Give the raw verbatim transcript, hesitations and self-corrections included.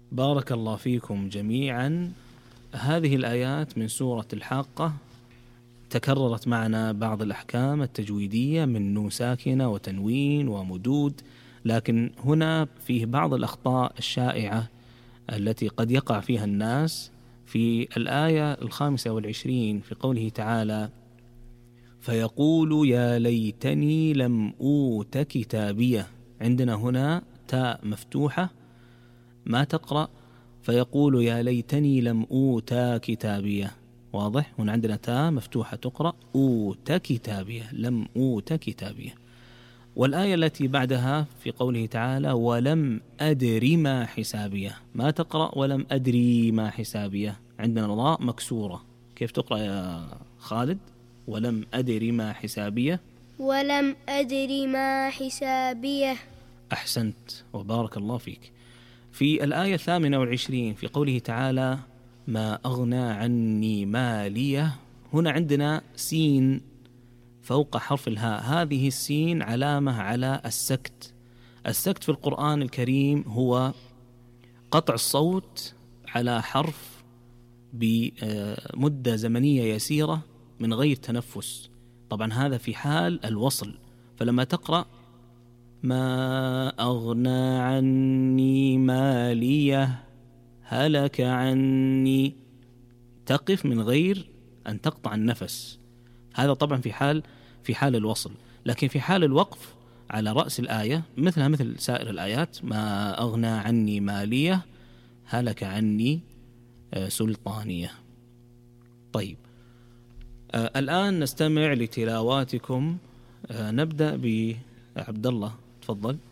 بارك الله فيكم جميعا. هذه الآيات من سورة الحاقة تكررت معنا بعض الأحكام التجويدية من نون ساكنة وتنوين ومدود، لكن هنا فيه بعض الأخطاء الشائعة التي قد يقع فيها الناس. في الآية الخامسة والعشرين في قوله تعالى: فيقول يا ليتني لم أوت كتابيه، عندنا هنا تاء مفتوحة ما تقرأ فيقول يا ليتني لم أوتا كتابيه، واضح؟ هنا عندنا تاء مفتوحة تقرأ أوت كتابيه، لم أوت كتابيه. والآية التي بعدها في قوله تعالى ولم أدري ما حسابيه، ما تقرأ ولم أدري ما حسابيه، عندنا راء مكسورة. كيف تقرأ يا خالد؟ ولم أدري ما حسابيه. ولم أدري ما حسابيه. أحسنت وبارك الله فيك. في الآية الثامنة والعشرين في قوله تعالى ما أغنى عني ماليه، هنا عندنا سين فوق حرف الهاء، هذه السين علامة على السكت. السكت في القرآن الكريم هو قطع الصوت على حرف بمدة زمنية يسيرة من غير تنفس، طبعا هذا في حال الوصل. فلما تقرأ ما أغنى عني ماليه هلك عني، تقف من غير أن تقطع النفس، هذا طبعا في حال في حال الوصل. لكن في حال الوقف على رأس الآية مثلها مثل سائر الآيات، ما أغنى عني ماليه هلك عني سلطانيه. طيب آه الآن نستمع لتلاواتكم. آه نبدأ بعبد الله، تفضل.